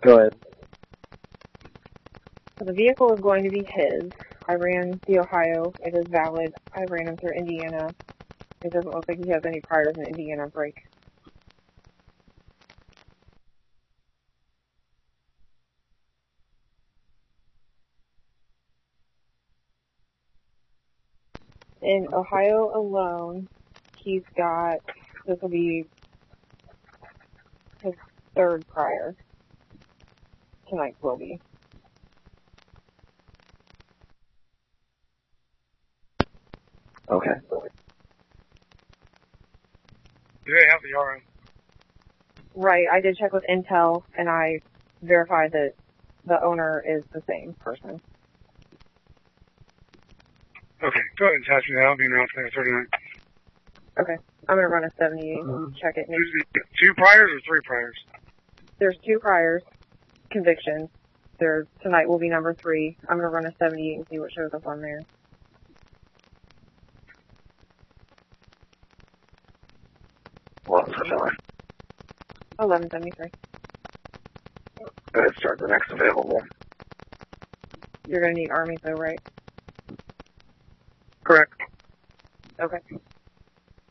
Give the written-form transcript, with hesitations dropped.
Go ahead. So the vehicle is going to be his. I ran the Ohio. It is valid. I ran him through Indiana. It doesn't look like he has any priors in Indiana break. In Ohio alone, he's got, this will be his third prior. Tonight will be. Okay. Do they have the RO? Right, I did check with Intel, and I verified that the owner is the same person. Okay, go ahead and attach me that. I'll be around for 39. Okay, I'm going to run a 78, check it. Two priors or three priors? There's two priors, convictions. Tonight will be number 3. I'm going to run a 78 and see what shows up on there. What's the number? 1173. Go ahead, start the next available. You're going to need Army though, right? Correct. Okay.